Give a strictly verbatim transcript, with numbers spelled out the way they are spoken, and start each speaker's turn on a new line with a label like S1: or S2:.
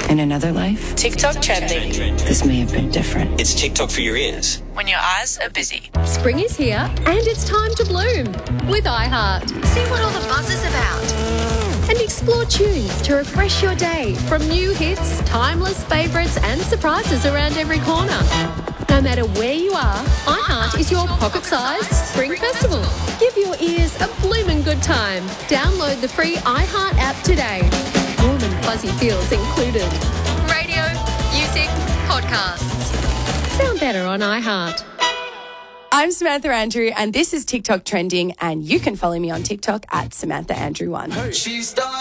S1: In another life,
S2: TikTok trending.
S1: this may have been different.
S3: It's TikTok for your ears.
S2: When your eyes are busy.
S4: Spring is here and it's time to bloom with iHeart.
S5: See what all the buzz is about.
S4: And explore tunes to refresh your day from new hits, timeless favourites and surprises around every corner. No matter where you are, iHeart is your pocket-sized spring festival. Give your ears a bloomin' good time. Download the free iHeart app today. Warm and fuzzy feels included.
S5: Radio, music, podcasts.
S4: Sound better on iHeart.
S6: I'm Samantha Andrew, and this is TikTok Trending, and you can follow me on TikTok at Samantha Andrew one.
S3: She's